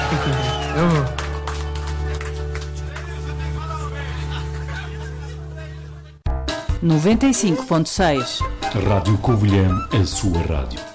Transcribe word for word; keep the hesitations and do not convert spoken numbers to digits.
noventa e cinco ponto seis Rádio Covilhã, a sua rádio.